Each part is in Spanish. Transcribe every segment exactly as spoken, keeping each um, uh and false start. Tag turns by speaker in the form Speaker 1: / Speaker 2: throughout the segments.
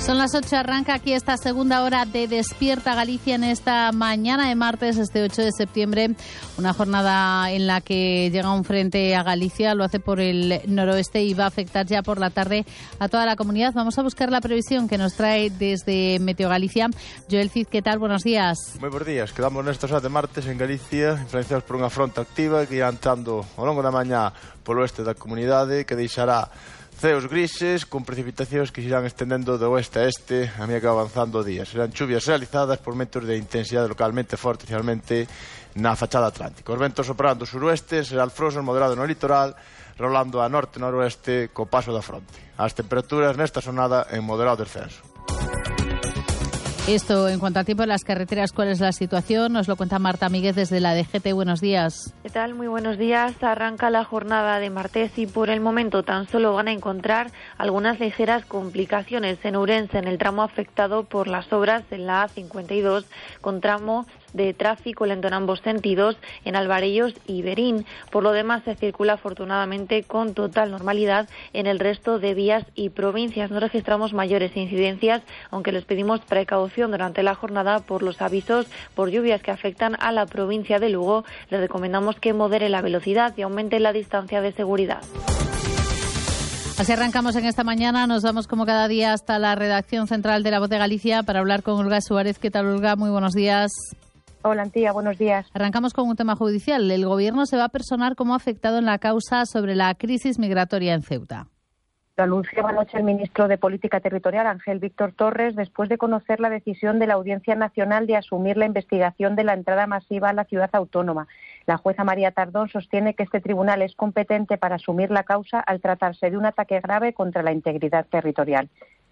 Speaker 1: Son las ocho, arranca aquí esta segunda hora de Despierta Galicia en esta mañana de martes, este ocho de septiembre. Una jornada en la que llega un frente a Galicia, lo hace por el noroeste y va a afectar ya por la tarde a toda la comunidad. Vamos a buscar la previsión que nos trae desde Meteo Galicia. Joel Cid, ¿qué tal? Buenos días.
Speaker 2: Moi bons días. Quedamos nestes de martes en Galicia, influenciados por unha fronte activa que irá entrando ao longo da mañá polo oeste da comunidade, que deixará ceos grises con precipitacións que se irán estendendo de oeste a este a medida que va avanzando o día. Serán chuvias realizadas por ventos de intensidade localmente forte, especialmente na fachada atlántica. Os ventos soprando suroeste, será alfroso moderado no litoral, rolando a norte-noroeste co paso da fronte. As temperaturas nesta xornada en moderado descenso.
Speaker 1: Esto en cuanto a tiempo en las carreteras, ¿cuál es la situación? Nos lo cuenta Marta Míguez desde la D G T. Buenos días.
Speaker 3: ¿Qué tal? Muy buenos días. Arranca la jornada de martes y por el momento tan solo van a encontrar algunas ligeras complicaciones en Ourense, en el tramo afectado por las obras en la A cincuenta y dos, con tramo de tráfico lento en ambos sentidos en Alvarellos y Berín. Por lo demás, se circula afortunadamente con total normalidad en el resto de vías y provincias. No registramos mayores incidencias, aunque les pedimos precaución durante la jornada por los avisos por lluvias que afectan a la provincia de Lugo. Les recomendamos que modere la velocidad y aumente la distancia de seguridad.
Speaker 1: Así arrancamos en esta mañana, nos vamos como cada día hasta la redacción central de La Voz de Galicia para hablar con Olga Suárez. ¿Qué tal, Olga? Muy buenos días.
Speaker 4: Hola, Antía, buenos días.
Speaker 1: Arrancamos con un tema judicial. El Gobierno se va a personar como afectado en la causa sobre la crisis migratoria en Ceuta.
Speaker 4: Lo anunciaba anoche el ministro de Política Territorial, Ángel Víctor Torres, después de conocer la decisión de la Audiencia Nacional de asumir la investigación de la entrada masiva a la ciudad autónoma. La jueza María Tardón sostiene que este tribunal es competente para asumir la causa al tratarse de un ataque grave contra la integridad territorial.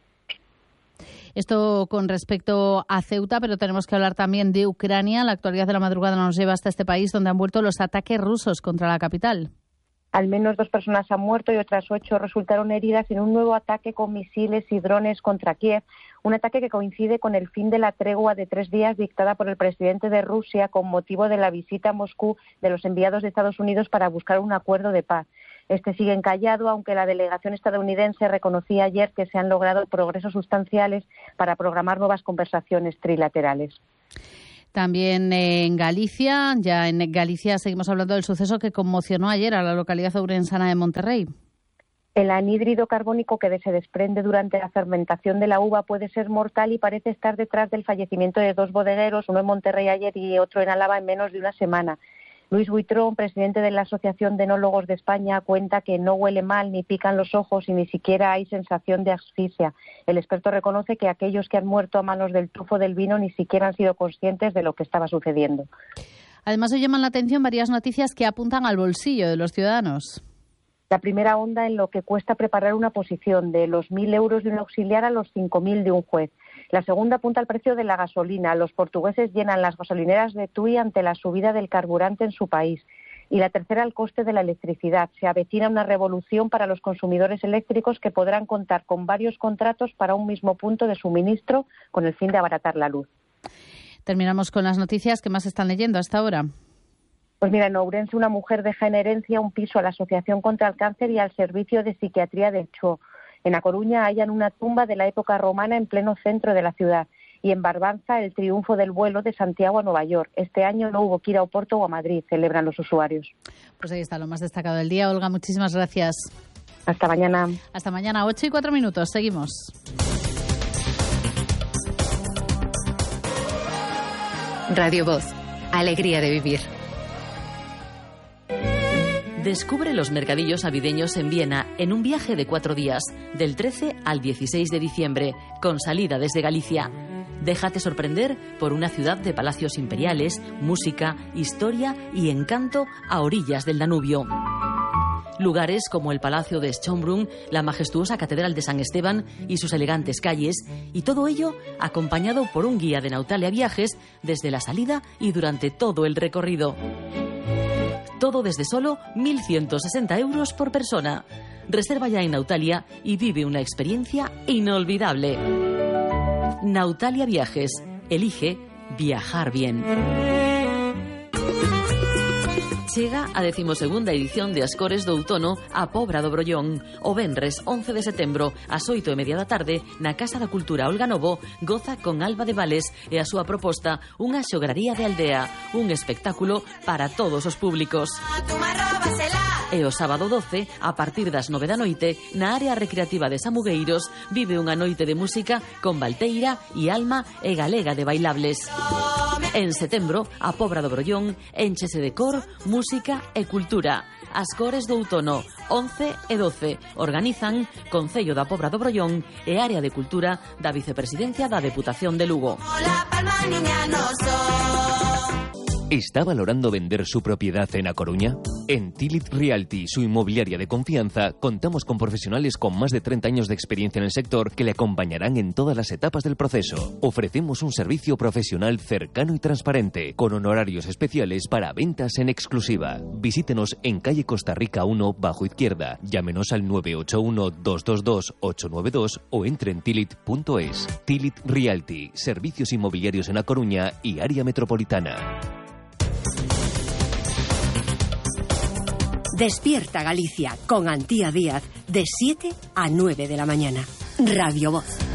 Speaker 1: Esto con respecto a Ceuta, pero tenemos que hablar también de Ucrania. La actualidad de la madrugada nos lleva hasta este país, donde han vuelto los ataques rusos contra la capital.
Speaker 4: Al menos dos personas han muerto y otras ocho resultaron heridas en un nuevo ataque con misiles y drones contra Kiev, un ataque que coincide con el fin de la tregua de tres días dictada por el presidente de Rusia con motivo de la visita a Moscú de los enviados de Estados Unidos para buscar un acuerdo de paz. Este sigue encallado, aunque la delegación estadounidense reconocía ayer que se han logrado progresos sustanciales para programar nuevas conversaciones trilaterales.
Speaker 1: También en Galicia, ya en Galicia seguimos hablando del suceso que conmocionó ayer a la localidad ourensana de Monterrey.
Speaker 4: El anhídrido carbónico que se desprende durante la fermentación de la uva puede ser mortal y parece estar detrás del fallecimiento de dos bodegueros, uno en Monterrey ayer y otro en Álava en menos de una semana. Luis Buitrón, presidente de la Asociación de Enólogos de España, cuenta que no huele mal, ni pican los ojos y ni siquiera hay sensación de asfixia. El experto reconoce que aquellos que han muerto a manos del tufo del vino ni siquiera han sido conscientes de lo que estaba sucediendo.
Speaker 1: Además, hoy llaman la atención varias noticias que apuntan al bolsillo de los ciudadanos.
Speaker 4: La primera onda en lo que cuesta preparar una posición, de los mil euros de un auxiliar a los cinco mil de un juez. La segunda apunta al precio de la gasolina. Los portugueses llenan las gasolineras de Tui ante la subida del carburante en su país. Y la tercera, al coste de la electricidad. Se avecina una revolución para los consumidores eléctricos que podrán contar con varios contratos para un mismo punto de suministro con el fin de abaratar la luz.
Speaker 1: Terminamos con las noticias que más están leyendo hasta ahora.
Speaker 4: Pues mira, en Ourense una mujer deja en herencia un piso a la Asociación contra el Cáncer y al Servicio de Psiquiatría de Cho. En A Coruña hallan una tumba de la época romana en pleno centro de la ciudad. Y en Barbanza, el triunfo del vuelo de Santiago a Nueva York. Este año no hubo que ir a Oporto o a Madrid, celebran los usuarios.
Speaker 1: Pues ahí está lo más destacado del día. Olga, muchísimas gracias.
Speaker 4: Hasta mañana.
Speaker 1: Hasta mañana, ocho y cuatro minutos. Seguimos.
Speaker 5: Radio Voz. Alegría de vivir.
Speaker 6: Descubre los mercadillos navideños en Viena en un viaje de cuatro días, del trece al dieciséis de diciembre, con salida desde Galicia. Déjate sorprender por una ciudad de palacios imperiales, música, historia y encanto a orillas del Danubio. Lugares como el Palacio de Schönbrunn, la majestuosa Catedral de San Esteban y sus elegantes calles, y todo ello acompañado por un guía de Nautalia Viajes desde la salida y durante todo el recorrido. Todo desde solo mil ciento sesenta euros por persona. Reserva ya en Nautalia y vive una experiencia inolvidable. Nautalia Viajes. Elige viajar bien. Chega a decimosegunda edición de Ascores do Outono a Pobra do Brollón. O venres once de setembro, ás oito e media da tarde, na Casa da Cultura Olga Novo, goza con Alba de Vales e a súa proposta Unha xograría de aldea, un espectáculo para todos os públicos. E o sábado doce, a partir das nove da noite, na área recreativa de Samugueiros, vive unha noite de música con Valteira e Alma e Galega de Bailables. En setembro, a Pobra do Brollón énchese de cor, música e cultura. Ascores do Outono, once e doce, organizan Concello da Pobra do Brollón e Área de Cultura da Vicepresidencia da Deputación de Lugo.
Speaker 7: ¿Está valorando vender su propiedad en A Coruña? En Tilit Realty, su inmobiliaria de confianza, contamos con profesionales con más de treinta años de experiencia en el sector que le acompañarán en todas las etapas del proceso. Ofrecemos un servicio profesional cercano y transparente, con honorarios especiales para ventas en exclusiva. Visítenos en calle Costa Rica uno, bajo izquierda. Llámenos al nueve ocho uno, dos dos dos, ocho nueve dos o entre en tilit punto es. Tilit Realty, servicios inmobiliarios en A Coruña y área metropolitana.
Speaker 8: Despierta Galicia con Antía Díaz de siete a nueve de la mañana. Radio Voz.